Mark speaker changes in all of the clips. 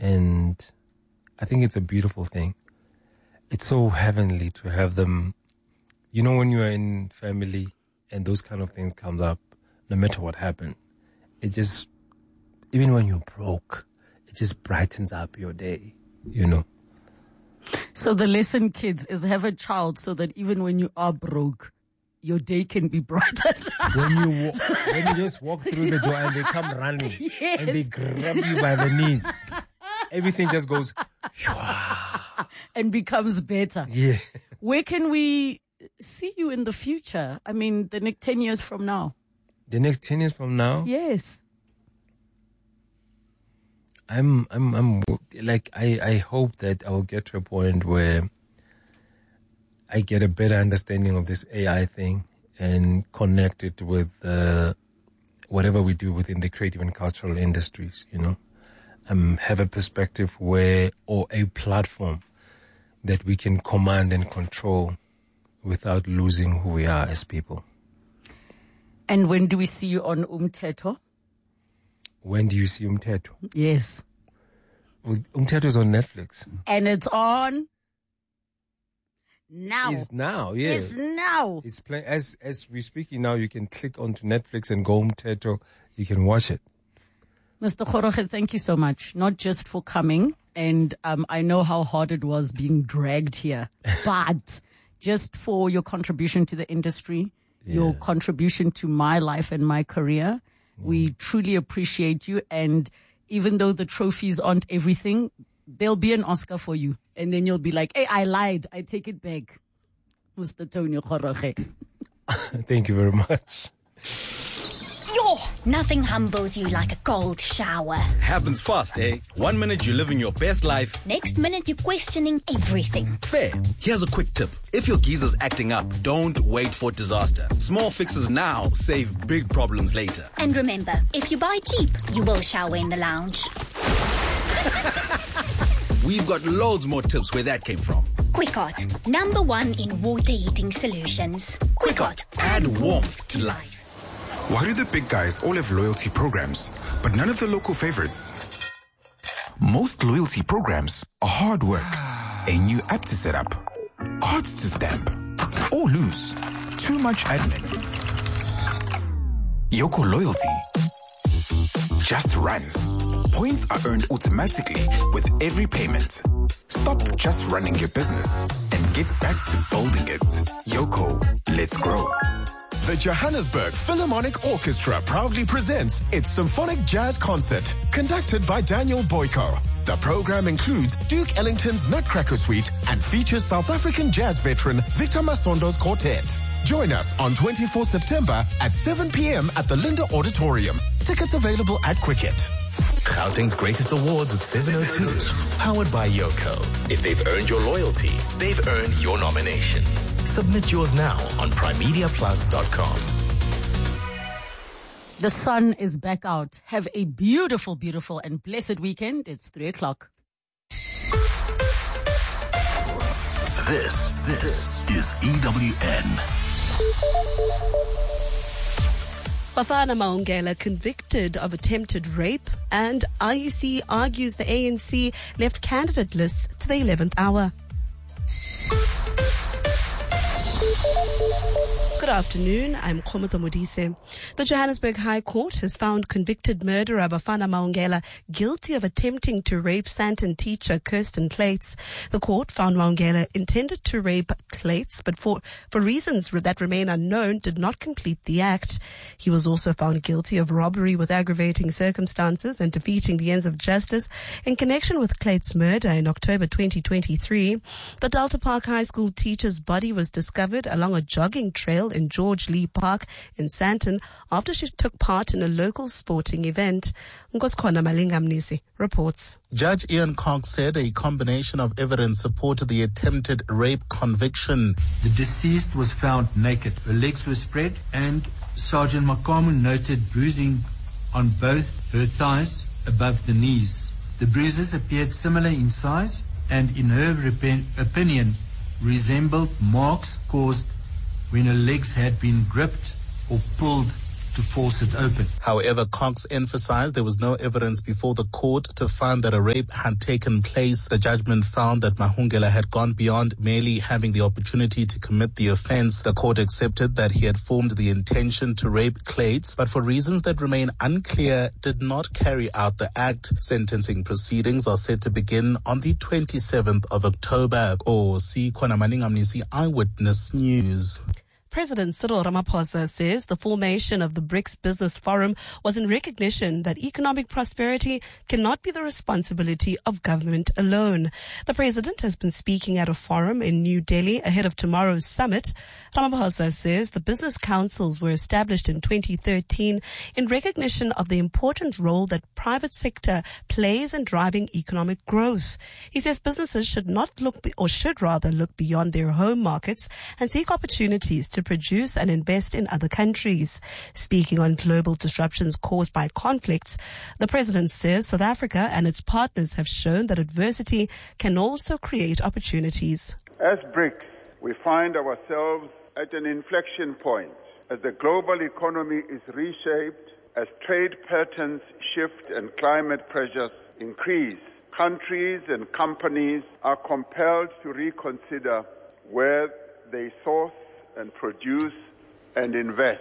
Speaker 1: And I think it's a beautiful thing. It's so heavenly to have them. You know, when you're in family and those kind of things comes up, no matter what happened, it just, even when you're broke, it just brightens up your day, you know.
Speaker 2: So the lesson, kids, is have a child so that even when you are broke, your day can be brightened.
Speaker 1: when you just walk through the door and they come running and they grab you by the knees, everything just goes
Speaker 2: and becomes better.
Speaker 1: Yeah.
Speaker 2: Where can we see you in the future? I mean, the next 10 years from now.
Speaker 1: The next 10 years from now?
Speaker 2: Yes.
Speaker 1: I'm like, I hope that I'll get to a point where I get a better understanding of this AI thing and connect it with whatever we do within the creative and cultural industries, you know. Have a perspective or a platform that we can command and control without losing who we are as people.
Speaker 2: And when do we see you on Umthetho?
Speaker 1: When do you see Umthetho?
Speaker 2: Yes.
Speaker 1: Umthetho is on Netflix.
Speaker 2: And it's on now.
Speaker 1: It's now, yeah.
Speaker 2: It's now.
Speaker 1: It's playing as we're speaking now. You can click onto Netflix and go Umthetho. You can watch it.
Speaker 2: Mr. Kgoroge, thank you so much. Not just for coming, and I know how hard it was being dragged here, but just for your contribution to the industry, your contribution to my life and my career. We truly appreciate you. And even though the trophies aren't everything, there'll be an Oscar for you. And then you'll be like, hey, I lied. I take it back. Mr. Tony Kgoroge.
Speaker 1: Thank you very much.
Speaker 3: Yo, nothing humbles you like a cold shower.
Speaker 4: Happens fast, eh? 1 minute you're living your best life.
Speaker 3: Next minute you're questioning everything.
Speaker 4: Fair. Here's a quick tip. If your geezer's acting up, don't wait for disaster. Small fixes now save big problems later.
Speaker 3: And remember, if you buy cheap, you will shower in the lounge.
Speaker 4: We've got loads more tips where that came from.
Speaker 3: Quickot, #1 in water heating solutions. Quickot,
Speaker 4: add warmth to life.
Speaker 5: Why do the big guys all have loyalty programs, but none of the local favorites? Most loyalty programs are hard work. A new app to set up, cards to stamp, or lose. Too much admin. Yoko Loyalty just runs. Points are earned automatically with every payment. Stop just running your business and get back to building it. Yoko, let's grow.
Speaker 6: The Johannesburg Philharmonic Orchestra proudly presents its Symphonic Jazz Concert, conducted by Daniel Boyko. The program includes Duke Ellington's Nutcracker Suite and features South African jazz veteran Victor Masondo's quartet. Join us on 24 September at 7 p.m. at the Linda Auditorium. Tickets available at Quicket.
Speaker 7: Gauteng's greatest awards with 702. Powered by Yoko. If they've earned your loyalty, they've earned your nomination. Submit yours now on primediaplus.com.
Speaker 2: The sun is back out. Have a beautiful, beautiful and blessed weekend. It's 3:00.
Speaker 7: This is EWN.
Speaker 8: Bafana Maungela convicted of attempted rape, and IEC argues the ANC left candidate lists to the 11th hour. Good afternoon, I'm Khomoza Modise. The Johannesburg High Court has found convicted murderer Bafana Maungela guilty of attempting to rape Sandton teacher Kirsten Clates. The court found Maungela intended to rape Clates, but for reasons that remain unknown, did not complete the act. He was also found guilty of robbery with aggravating circumstances and defeating the ends of justice in connection with Clates' murder in October 2023. The Delta Park High School teacher's body was discovered along a jogging trail in George Lee Park in Sandton after she took part in a local sporting event. Nkoskona Malinga Mnisi reports.
Speaker 9: Judge Ian Cox said a combination of evidence supported the attempted rape conviction.
Speaker 10: The deceased was found naked. Her legs were spread and Sergeant Makamu noted bruising on both her thighs above the knees. The bruises appeared similar in size and in her opinion resembled marks caused when her legs had been gripped or pulled to force it open.
Speaker 9: However, Cox emphasized there was no evidence before the court to find that a rape had taken place. The judgment found that Mahungela had gone beyond merely having the opportunity to commit the offense. The court accepted that he had formed the intention to rape Clates, but for reasons that remain unclear, did not carry out the act. Sentencing proceedings are set to begin on the 27th of October. Khona Maningamnisi, Eyewitness News.
Speaker 8: President Cyril Ramaphosa says the formation of the BRICS Business Forum was in recognition that economic prosperity cannot be the responsibility of government alone. The president has been speaking at a forum in New Delhi ahead of tomorrow's summit. Ramaphosa says the business councils were established in 2013 in recognition of the important role that private sector plays in driving economic growth. He says businesses should look beyond their home markets and seek opportunities to produce and invest in other countries. Speaking on global disruptions caused by conflicts, the president says South Africa and its partners have shown that adversity can also create opportunities.
Speaker 11: As BRICS, we find ourselves at an inflection point as the global economy is reshaped, as trade patterns shift and climate pressures increase. Countries and companies are compelled to reconsider where they source and produce and invest.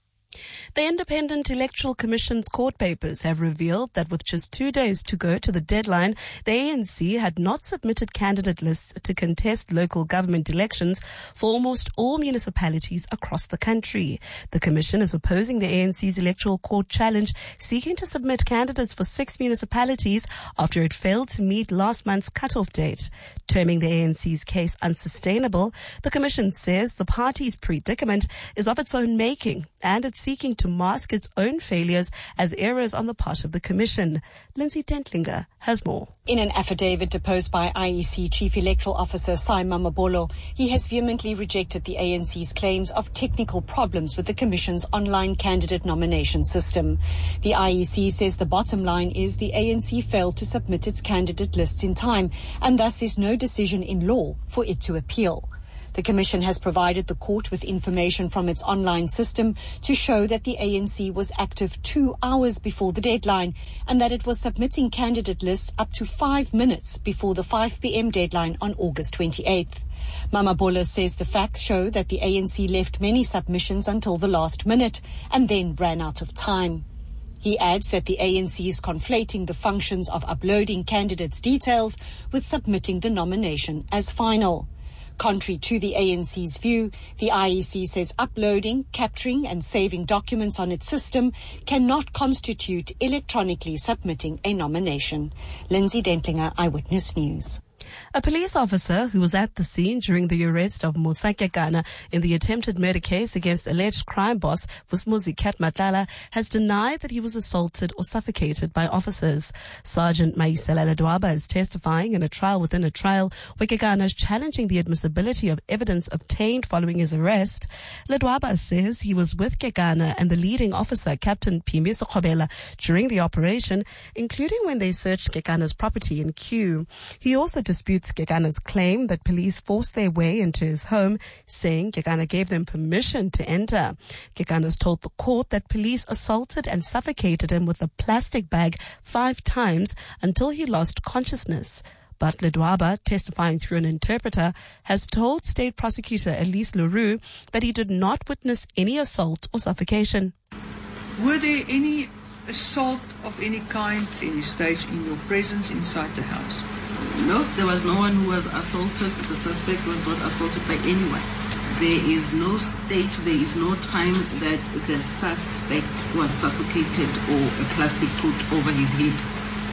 Speaker 8: The Independent Electoral Commission's court papers have revealed that with just 2 days to go to the deadline, the ANC had not submitted candidate lists to contest local government elections for almost all municipalities across the country. The Commission is opposing the ANC's electoral court challenge, seeking to submit candidates for 6 municipalities after it failed to meet last month's cutoff date. Terming the ANC's case unsustainable, the Commission says the party's predicament is of its own making and it's seeking to mask its own failures as errors on the part of the Commission. Lindsay Tentlinger has more.
Speaker 12: In an affidavit deposed by IEC Chief Electoral Officer Simon Mabolo, he has vehemently rejected the ANC's claims of technical problems with the Commission's online candidate nomination system. The IEC says the bottom line is the ANC failed to submit its candidate lists in time, and thus there's no decision in law for it to appeal. The Commission has provided the court with information from its online system to show that the ANC was active 2 hours before the deadline and that it was submitting candidate lists up to 5 minutes before the 5 p.m. deadline on August 28th. Mamabola says the facts show that the ANC left many submissions until the last minute and then ran out of time. He adds that the ANC is conflating the functions of uploading candidates' details with submitting the nomination as final. Contrary to the ANC's view, the IEC says uploading, capturing and saving documents on its system cannot constitute electronically submitting a nomination. Lindsay Dentlinger, Eyewitness News.
Speaker 8: A police officer who was at the scene during the arrest of Musa Kekana in the attempted murder case against alleged crime boss Vusmuzi Matlala has denied that he was assaulted or suffocated by officers. Sergeant Maisela Ledwaba is testifying in a trial within a trial where Kekana is challenging the admissibility of evidence obtained following his arrest. Ledwaba says he was with Kekana and the leading officer, Captain Phimisa Khobela, during the operation, including when they searched Kekana's property in Kew. He also disputes Kekana's claim that police forced their way into his home, saying Kekana gave them permission to enter. Kekana's told the court that police assaulted and suffocated him with a plastic bag 5 times until he lost consciousness. But Ledwaba, testifying through an interpreter, has told State Prosecutor Elise Leroux that he did not witness any assault or suffocation.
Speaker 13: Were there any assault of any kind, any stage in your presence inside the house?
Speaker 14: No, there was no one who was assaulted. The suspect was not assaulted by anyone. There is no stage, there is no time that the suspect was suffocated or a plastic put over his head.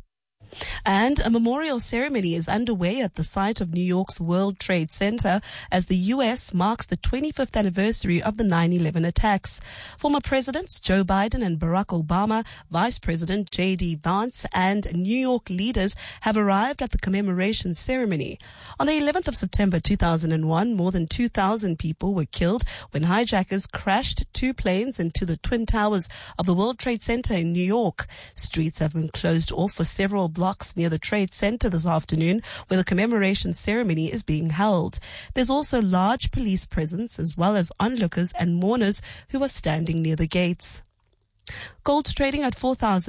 Speaker 8: And a memorial ceremony is underway at the site of New York's World Trade Center as the U.S. marks the 25th anniversary of the 9/11 attacks. Former Presidents Joe Biden and Barack Obama, Vice President J.D. Vance, and New York leaders have arrived at the commemoration ceremony. On the 11th of September 2001, more than 2,000 people were killed when hijackers crashed 2 planes into the Twin Towers of the World Trade Center in New York. Streets have been closed off for several blocks near the Trade Center this afternoon, where the commemoration ceremony is being held. There's also large police presence as well as onlookers and mourners who are standing near the gates. Gold's trading at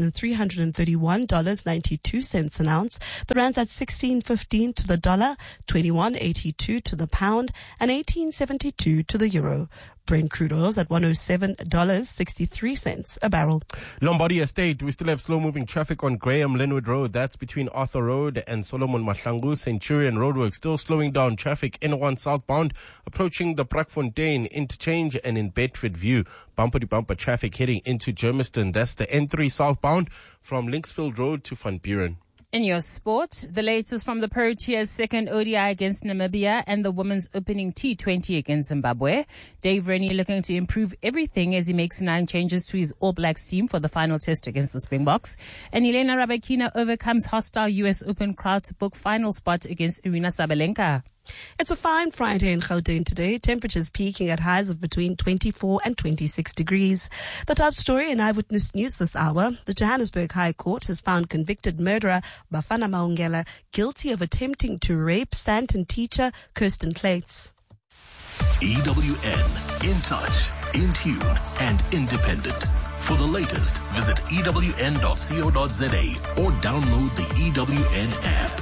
Speaker 8: $4,331.92 an ounce. The rand's at 16.15 to the dollar, 21.82 to the pound, and 18.72 to the euro. Brent crude oil's at $107.63 a barrel.
Speaker 15: Lombardy Estate, we still have slow-moving traffic on Graham Linwood Road. That's between Arthur Road and Solomon Mahlangu. Centurion Roadwork still slowing down traffic. N1 southbound, approaching the Brakfontein interchange and in Bedford View. Bumper-to-bumper traffic heading into Germiston. That's the N3 southbound from Linksfield Road to Van Buren.
Speaker 16: In your sport, the latest from the Proteas' second ODI against Namibia and the women's opening T20 against Zimbabwe. Dave Rennie looking to improve everything as he makes 9 changes to his All Blacks team for the final test against the Springboks. And Elena Rybakina overcomes hostile US Open crowd to book final spot against Irina Sabalenka.
Speaker 8: It's a fine Friday in Gauteng today. Temperatures peaking at highs of between 24 and 26 degrees. The top story in Eyewitness News this hour. The Johannesburg High Court has found convicted murderer Bafana Maungela guilty of attempting to rape Sandton teacher Kirsten Clates.
Speaker 7: EWN, in touch, in tune, and independent. For the latest, visit ewn.co.za or download the EWN app.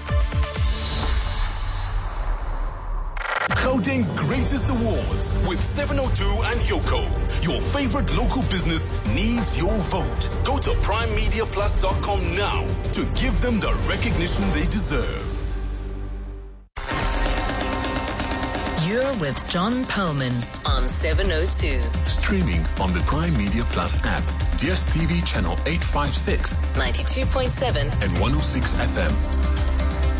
Speaker 6: Gauteng's greatest awards with 702 and Yoko. Your favorite local business needs your vote. Go to primemediaplus.com now to give them the recognition they deserve.
Speaker 17: You're with John Perlman on 702.
Speaker 7: Streaming on the Prime Media Plus app, DSTV channel 856,
Speaker 17: 92.7
Speaker 7: and 106 FM.